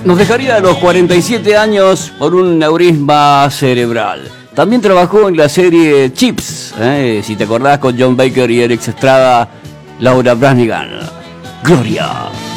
Nos dejaría a los 47 años por un aneurisma cerebral. También trabajó en la serie Chips, si te acordás, con John Baker y Eric Estrada, Laura Branigan. Gloria.